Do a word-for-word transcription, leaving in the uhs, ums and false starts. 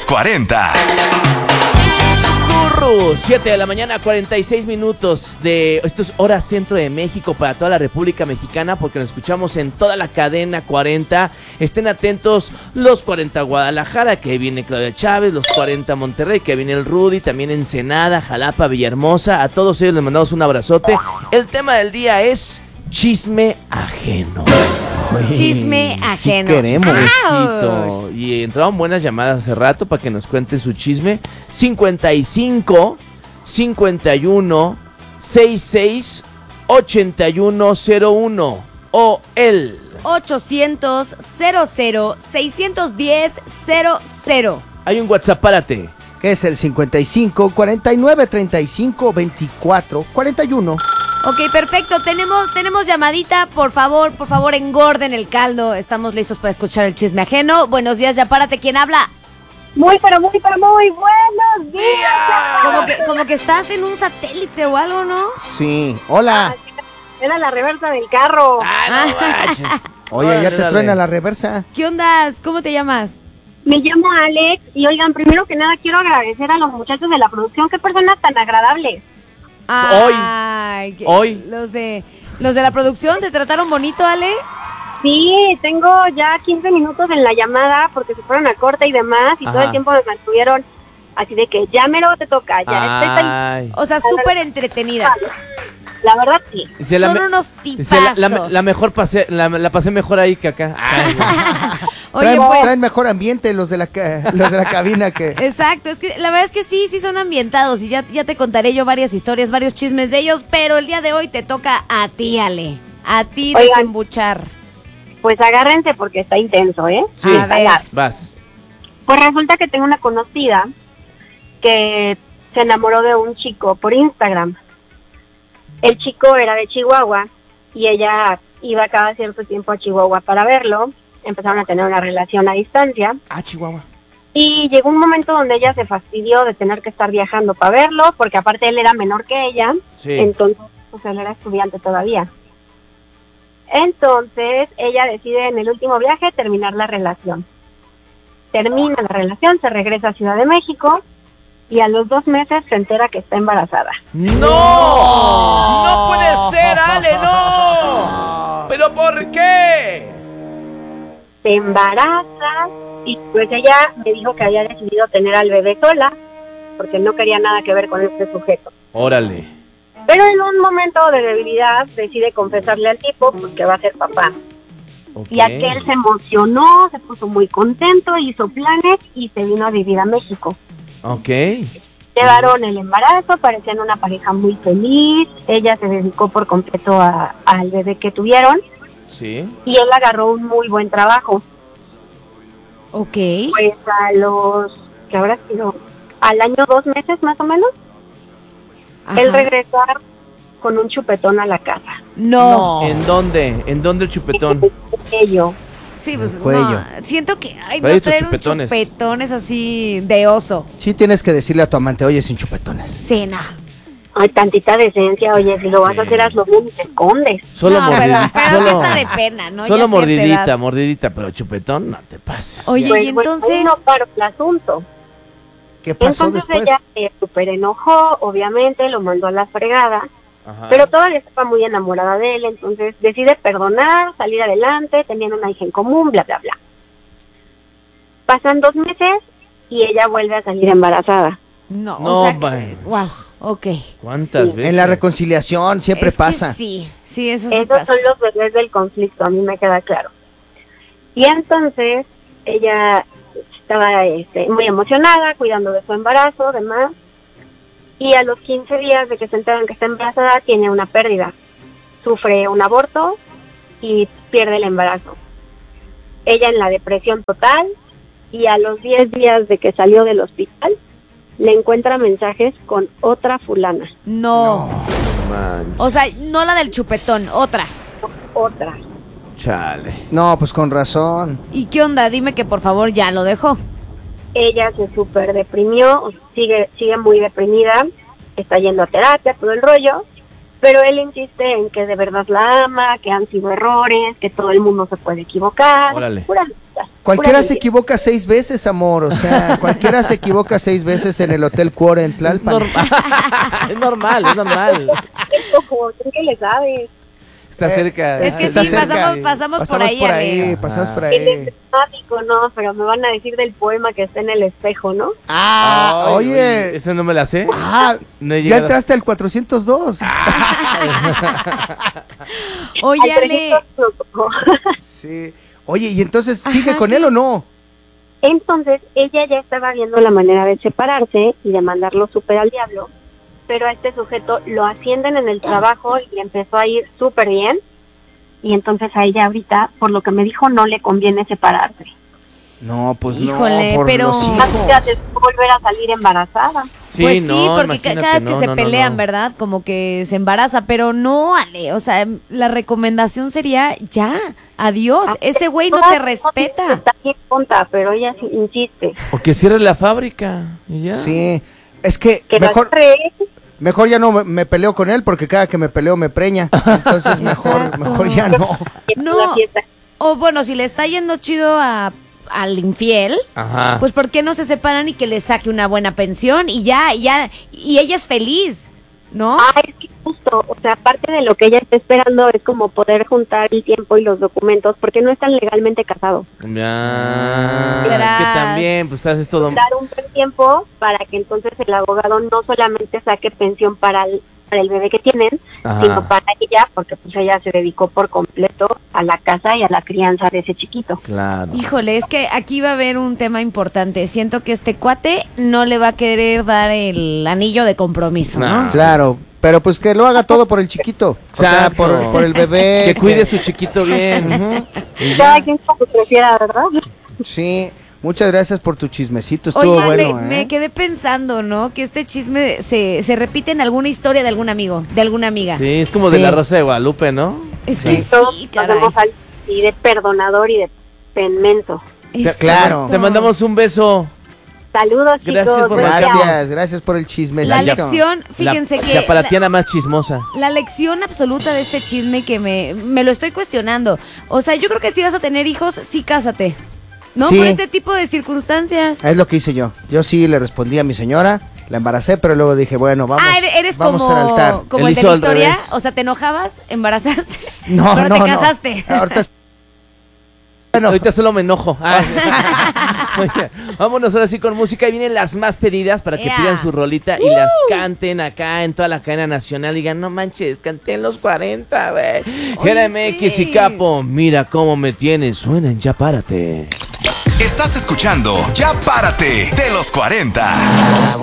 Los cuarenta. siete de la mañana, cuarenta y seis minutos de... Esto es hora centro de México para toda la República Mexicana, porque nos escuchamos en toda la cadena cuarenta. Estén atentos, los cuarenta Guadalajara, que viene Claudia Chávez, los cuarenta Monterrey, que viene el Rudy, también Ensenada, Jalapa, Villahermosa. A todos ellos les mandamos un abrazote. El tema del día es chisme ajeno. Chisme ajeno. Sí queremos. Besito. Y entraron buenas llamadas hace rato para que nos cuenten su chisme. cincuenta y cinco, cincuenta y uno, sesenta y seis, ochenta y uno cero uno o el ochocientos, cero cero, seiscientos diez, cero cero. Hay un WhatsApp, párate. Que es el cincuenta y cinco, cuarenta y nueve, treinta y cinco, veinticuatro, cuarenta y uno. Ok, perfecto. Tenemos, tenemos llamadita. Por favor, por favor, engorden el caldo. Estamos listos para escuchar el chisme ajeno. Buenos días, ya párate. ¿Quién habla? Muy, pero muy, pero muy buenos días. Como que, como que estás en un satélite o algo, ¿no? Sí, hola. Era la reversa del carro. Ah, no manches. Oye, Órale, ya te dale. truena la reversa. ¿Qué onda? ¿Cómo te llamas? Me llamo Alex y oigan, primero que nada quiero agradecer a los muchachos de la producción. Qué personas tan agradables. Ay, que- Hoy. Los de, los de la producción, ¿te trataron bonito, Ale? Sí, tengo ya quince minutos en la llamada porque se fueron a corte y demás y Ajá. todo el tiempo me mantuvieron así de que llámelo, te toca, ya estoy tan... Ay. O sea, súper entretenida. La verdad sí. Dice, la Son me- unos dice, la, la- tipazos. la mejor pasé, la, la pasé mejor ahí que acá. Ay, Oye, traen, pues... traen mejor ambiente los de la ca- los de la cabina que... Exacto, es que la verdad es que sí, sí son ambientados y ya, ya te contaré yo varias historias, varios chismes de ellos, pero el día de hoy te toca a ti, Ale, a ti Oigan. desembuchar. Pues agárrense porque está intenso, ¿eh? sí, A ver. vas. Pues resulta que tengo una conocida que se enamoró de un chico por Instagram. El chico era de Chihuahua y ella iba cada cierto tiempo a Chihuahua para verlo. Empezaron a tener una relación a distancia Ah, Chihuahua. y llegó un momento donde ella se fastidió de tener que estar viajando para verlo, porque aparte él era menor que ella, Sí. entonces pues él era estudiante todavía. Entonces ella decide en el último viaje terminar la relación. Termina la relación, se regresa a Ciudad de México y a los dos meses se entera que está embarazada. ¡No! ¡No puede ser, Ale, no! ¿Pero por qué? Se embaraza y pues ella me dijo que había decidido tener al bebé sola porque no quería nada que ver con este sujeto. Órale. Pero en un momento de debilidad decide confesarle al tipo pues, que va a ser papá. Ok. Y aquel se emocionó, se puso muy contento, hizo planes y se vino a vivir a México. Ok. Llevaron el embarazo, parecían una pareja muy feliz, ella se dedicó por completo a- al bebé que tuvieron Sí. y él agarró un muy buen trabajo. Ok. Pues a los, ¿qué habrá sido? Al año dos meses más o menos, Ajá. él regresa con un chupetón a la casa. No. ¿En dónde? ¿En dónde el chupetón? Ello. Sí, pues El cuello. no. Siento que, ay, Trae no tus traer un chupetones. chupetón es así de oso. Sí tienes que decirle a tu amante, oye, sin chupetones. Sí, no. Ay, tantita decencia, oye, si lo vas a hacer, hazlo bien y te escondes. Solo no, pero, mordidita. pero sí solo está de pena, ¿no? solo Ya cierta mordidita, edad. mordidita, pero chupetón, no te pases. Oye, Pues, y bueno, entonces... ahí no paró el asunto. ¿Qué pasó Entonces después? ella se super enojó, obviamente, lo mandó a la fregada, Ajá. pero todavía estaba muy enamorada de él, entonces decide perdonar, salir adelante, tenían una hija en común, bla, bla, bla. Pasan dos meses y ella vuelve a salir embarazada. No, No, o sea, va. que, wow, ok. ¿Cuántas veces? En la reconciliación siempre Es que pasa. sí, sí, eso sí Esos pasa. son los bebés del conflicto, a mí me queda claro. Y entonces ella estaba este, muy emocionada, cuidando de su embarazo, demás. Y a los quince días de que se enteran que está embarazada, tiene una pérdida. Sufre un aborto y pierde el embarazo. Ella en la depresión total, y a los diez días de que salió del hospital, le encuentra mensajes con otra fulana. No. Man, O sea, no la del chupetón, otra. Otra. chale. No, pues con razón. ¿Y qué onda? Dime que por favor ya lo dejó. Ella se súper deprimió, sigue, sigue muy deprimida, está yendo a terapia, todo el rollo, pero él insiste en que de verdad la ama, que han sido errores, que todo el mundo se puede equivocar. Órale. Pura locura. Cualquiera Pura se mentira. equivoca seis veces, amor. O sea, cualquiera se equivoca seis veces en el Hotel Cuore en Es, Tlalpan. normal, es normal, es normal. Como tú que le sabes. Está Eh, cerca. Es que Está sí, cerca. pasamos, pasamos, por ahí, por Ale. ahí, pasamos por Él ahí. es dramático, no, pero me van a decir del poema que está en el espejo, ¿no? Ah, Ay, oye. Eso no me la sé. Ah, No he ya llegado. entraste al cuatrocientos dos. Oye, Al Ale, trescientos. Sí. Oye, ¿y entonces sigue Ajá, con ¿qué? él o no? Entonces, ella ya estaba viendo la manera de separarse y de mandarlo súper al diablo, pero a este sujeto lo ascienden en el trabajo y le empezó a ir súper bien, y entonces a ella ahorita, por lo que me dijo, no le conviene separarse. No, pues Híjole, no, por pero- los Más que hijos. después volver a salir embarazada. Sí, pues sí, no, porque ca- imagínate, cada vez que no, se no, no, pelean, no. ¿verdad? Como que se embaraza, pero no, Ale, o sea, la recomendación sería ya, adiós, ese güey no te Todas- respeta. Está bien tonta, pero ella sí insiste. O que cierre la fábrica. Y ya. Sí, es que Que la mejor, cree, mejor ya no me, me peleo con él porque cada que me peleo me preña. Entonces mejor, Exacto. mejor ya no. que No. la fiesta. O bueno, si le está yendo chido a, al infiel, Ajá. pues ¿por qué no se separan y que le saque una buena pensión y ya, y ya, y ella es feliz, ¿no? Ah, es que justo, o sea, aparte de lo que ella está esperando es como poder juntar el tiempo y los documentos, porque no están legalmente casados. Ya. Es que Verás. también, pues haces todo. Dar un buen tiempo para que entonces el abogado no solamente saque pensión para el, para el bebé que tienen, Ajá. sino para ella, porque pues ella se dedicó por completo a la casa y a la crianza de ese chiquito. Claro. Híjole, es que aquí va a haber un tema importante. Siento que este cuate no le va a querer dar el anillo de compromiso, ¿no? No. Claro, pero pues que lo haga todo por el chiquito. O sea, Exacto. por, por el bebé. Que cuide su chiquito bien. Y ya. Cada quien como prefiera, ¿verdad? Sí, muchas gracias por tu chismecito. Estuvo Oye, bueno, me, ¿eh? me quedé pensando, ¿no? Que este chisme se, se repite en alguna historia de algún amigo, de alguna amiga. Sí, es como Sí. de la Rosa de Guadalupe, ¿no? Es Sí. que sí, Todos caray. pasamos al y de perdonador y de penmento. Exacto. Claro. Te mandamos un beso. Saludos, Gracias chicos. por buen día. Gracias, gracias por el chismecito. La lección, fíjense la, que... la para la- ti era más chismosa. La lección absoluta de este chisme que me, me lo estoy cuestionando. O sea, yo creo que si vas a tener hijos, sí cásate. ¿No? Sí. Por este tipo de circunstancias. Es lo que hice yo. Yo sí le respondí a mi señora, la embaracé, pero luego dije, bueno, vamos, ah, eres- eres vamos como, al altar. como Él el de hizo la al historia. revés. O sea, te enojabas, embarazaste, No, pero no, te no. casaste. Ahorita es- Bueno, Ahorita solo me enojo. Ah. Oye, vámonos ahora sí con música. Y vienen las más pedidas para que Ea. pidan su rolita y las canten acá en toda la cadena nacional. Digan, no manches, canté en los cuarenta, güey. Jera M X sí. y Capo, mira cómo me tienes. Suenan, ya párate. Estás escuchando Ya Párate de los cuarenta.